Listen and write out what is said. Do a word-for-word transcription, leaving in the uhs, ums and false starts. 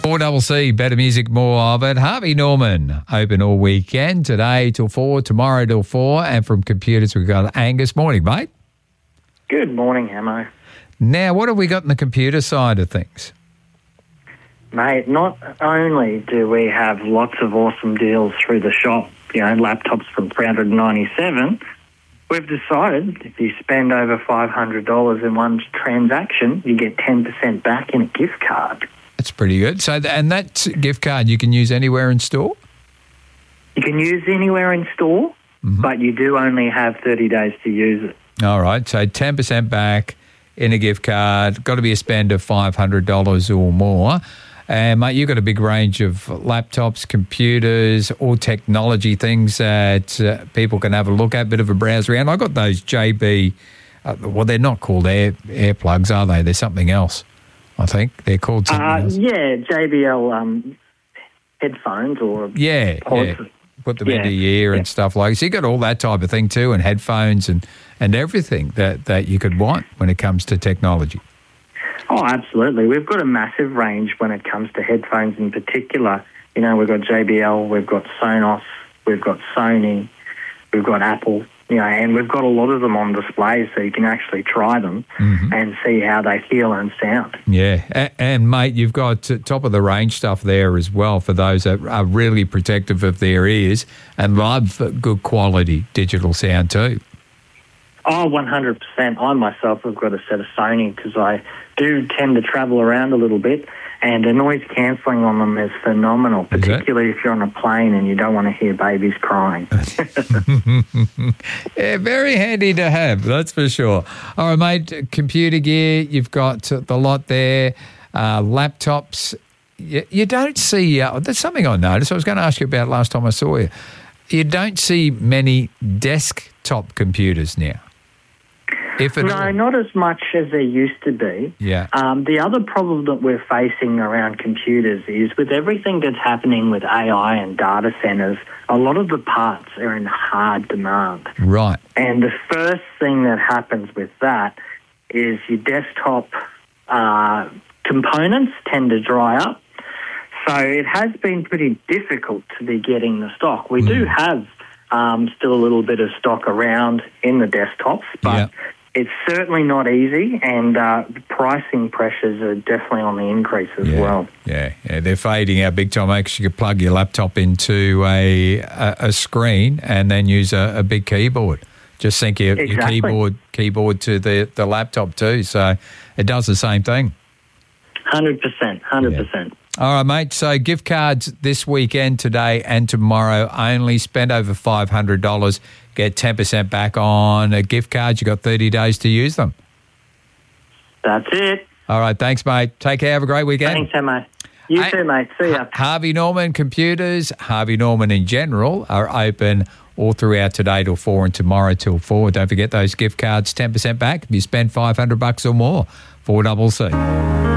four C C, better music, more of it. Harvey Norman, open all weekend, today till four, tomorrow till four. And from computers, we've got Angus. Morning, mate. Good morning, Hamo. Now, what have we got in the computer side of things? Mate, not only do we have lots of awesome deals through the shop, you know, laptops from three hundred ninety-seven dollars, we've decided if you spend over five hundred dollars in one transaction, you get ten percent back in a gift card. That's pretty good. So, and that gift card you can use anywhere in store? You can use anywhere in store, mm-hmm. but you do only have thirty days to use it. All right, so ten percent back in a gift card, got to be a spend of five hundred dollars or more. And, mate, you've got a big range of laptops, computers, all technology things that uh, people can have a look at, bit of a browse around. I got those J B, uh, well, they're not called air earplugs, are they? They're something else, I think. They're called something uh, else. Yeah, J B L um, headphones or yeah, pods. yeah. Put them yeah. into your ear yeah. and stuff like that. So you got all that type of thing too, and headphones and, and everything that, that you could want when it comes to technology. Oh, absolutely. We've got a massive range when it comes to headphones in particular. You know, we've got J B L, we've got Sonos, we've got Sony, we've got Apple, you know, and we've got a lot of them on display so you can actually try them mm-hmm. and see how they feel and sound. Yeah. And, and, mate, you've got top-of-the-range stuff there as well for those that are really protective of their ears and love good quality digital sound too. Oh, one hundred percent. I myself have got a set of Sony because I do tend to travel around a little bit, and the noise cancelling on them is phenomenal, particularly if you're on a plane and you don't want to hear babies crying. Yeah, very handy to have, that's for sure. All right, mate, computer gear, you've got the lot there, uh, laptops. You, you don't see, uh, there's something I noticed I was going to ask you about last time I saw you. You don't see many desktop computers now. If no, all. not as much as there used to be. Yeah. Um, the other problem that we're facing around computers is with everything that's happening with A I and data centres, a lot of the parts are in hard demand. Right. And the first thing that happens with that is your desktop uh, components tend to dry up. So it has been pretty difficult to be getting the stock. We mm. do have um, still a little bit of stock around in the desktops, but yeah. it's certainly not easy, and uh, pricing pressures are definitely on the increase as yeah. well. Yeah, yeah, they're fading out big time. Actually, you could plug your laptop into a a, a screen and then use a, a big keyboard. Just sync your, exactly. your keyboard keyboard to the, the laptop too. So it does the same thing. one hundred percent, one hundred percent. Yeah. All right, mate. So gift cards this weekend, today and tomorrow only. Spend over five hundred dollars. Get ten percent back on a gift card. You've got thirty days to use them. That's it. All right. Thanks, mate. Take care. Have a great weekend. Thanks, Emma. You I, too, mate. See ya. Harvey Norman Computers, Harvey Norman in general, are open all throughout today till four and tomorrow till four. Don't forget those gift cards, ten percent back if you spend five hundred bucks or more. four C C.